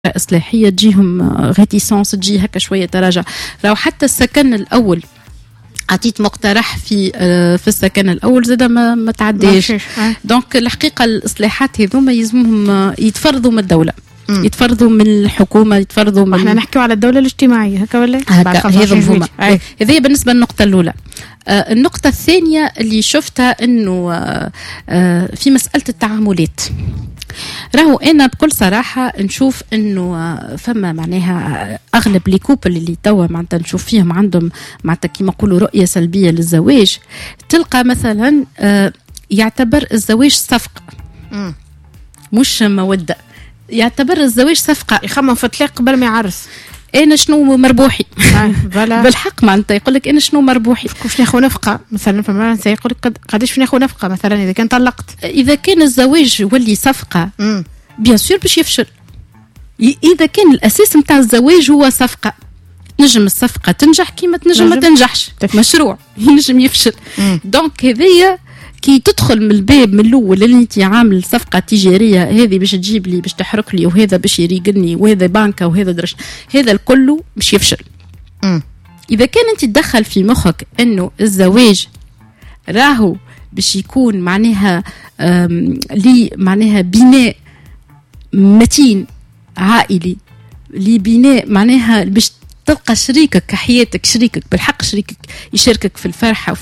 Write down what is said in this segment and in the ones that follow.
إصلاحية تجيهم غيتيسانس، تجي هكا شوية تراجع. لو حتى السكن الأول عطيت مقترح في السكن الأول زاد ما تعديش. دونك الحقيقة الإصلاحات هذوما يلزمهم يتفرضوا من الدولة، يتفرضوا من الحكومة، يتفرضوا من احنا نحكيو على الدولة الاجتماعية هكا ولا هكا. هذه بالنسبة للنقطة الأولى. النقطة الثانية اللي شفتها إنه في مسألة التعاملات. راهو أنا بكل صراحة نشوف إنه فما معناها أغلب لي كوبل اللي توا معناتها نشوف فيهم عندهم معناتها كيما نقولوا رؤية سلبية للزواج. تلقى مثلا يعتبر الزواج صفقة مش مودة، يعتبر الزواج صفقة، يخمم في طلاق قبل ما يعرس. أنا شنو مربوحي بالحق معناتها يقول لك أنا شنو مربوحي، كيفاش ناخذ نفقة مثلا. فما يقول لك قداش ناخذ نفقة مثلا إذا كان طلقت. إذا كان الزواج ولي صفقة بيان سور باش يفشل. إذا كان الأساس متاع الزواج هو صفقة، نجم الصفقة تنجح كيما تنجم ما تنجحش، مشروع ينجم يفشل. دونك هذيا كي تدخل من الباب من الأول اللي انت عامل صفقة تجارية، هذه باش تجيب لي باش تحرك لي وهذا باش يريقني وهذا بانكا وهذا درش، هذا الكل باش يفشل. إذا كان انت تدخل في مخك انه الزواج راهو باش يكون معناها لي معناها بناء متين عائلي، لي بناء معناها باش تلقى شريكك حياتك، شريكك بالحق شريكك يشاركك في الفرحة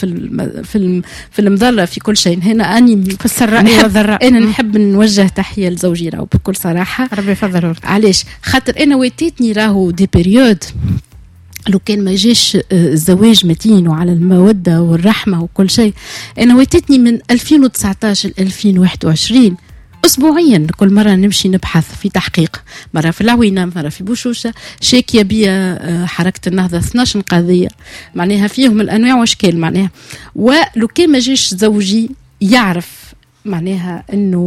وفي المضرة في كل شيء. هنا أني في السراء والضراء. أنا نحب نوجه تحية لزوجي راهو بكل صراحة، ربي يفضله. علاش خاطر أنا ويتيتني راهو دي بريود لو كان ما جاش الزواج متين وعلى المودة والرحمة وكل شيء. أنا ويتيتني من 2019 ل 2021 أسبوعيا كل مرة نمشي نبحث في تحقيق، مرة في العوينة مرة في بوشوشة، شاكية بيا حركة النهضة 12 قضية معناها فيهم الأنواع واشكال معناها. ولو كان ما جاش زوجي يعرف معناها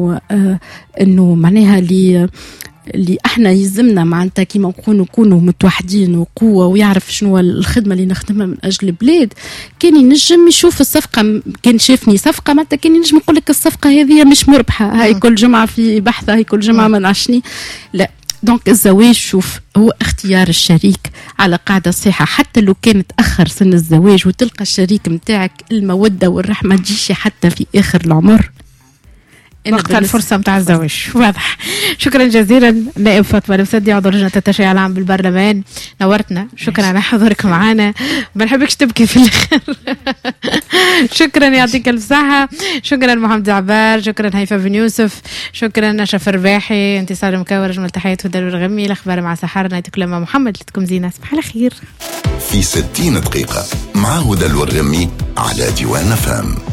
إنه معناها اللي احنا يلزمنا معناتها كيما نكونوا متوحدين وقوه، ويعرف شنو الخدمه اللي نخدمها من اجل البلاد، كان ينجم يشوف الصفقه. كان شافني صفقه معناتها كان ينجم يقول لك الصفقه هذه مش مربحه، هاي كل جمعه في بحثها، هاي كل جمعه ما نعشني. لا، دونك الزواج شوف هو اختيار الشريك على قاعده صحيحه. حتى لو كان تاخر سن الزواج وتلقى الشريك متاعك الموده والرحمه تجيش حتى في اخر العمر، وقت الفرصة متاع الزواج. واضح. شكرا جزيلا نائب فاطمة المسدي عضو لجنة التشريع العام بالبرلمان، نورتنا. شكرا على حضورك معنا، ما نحبكش تبكي في الاخر. شكرا، يعطيك الف صحة. شكرا محمد عبار، شكرا هيفا بن يوسف، شكرا نشف الرباحي، انتصار مكاور، جمل تحيات هدى الرغمي. الاخبار مع سحر، نايتك لما محمد. لتكم زينة، صباح الخير. في 60 دقيقة مع هدى الرغمي على ديوان فام.